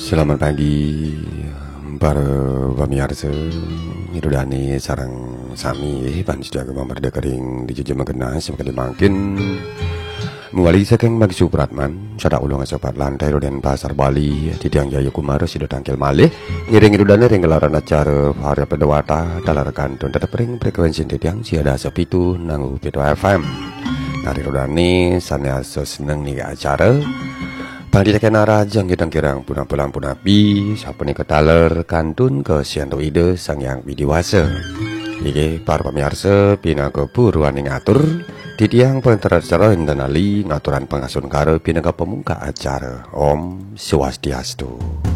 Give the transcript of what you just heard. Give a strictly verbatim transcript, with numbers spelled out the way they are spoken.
Selamat pagi para pemirsa. Hidudani sarang sami pan sejaga memperda kering di jejak mengenai semakin makin mengalih saking bagi Supratman sada ulang sobat lantai dan pasar Bali di tiang Jaya Kumara sido tangkil malih ngiring hidudani ring gelaran acara hari pedawata dalar kantun tetap ring frekuensi di tiang siada sepitu nanggu pitu F M nari hidudani saneaso seneng nih acara Bang ditekan rajang gedang kirang punah pulang punah pi siapa nih ketaler kantun ke sianto ide sang yang bidiwasa. Iki para pemirsa pina keburuan ngatur di tiang penteracara dan ali ngaturan pengasun karo pina ke pemungka acara Om Swastiastu.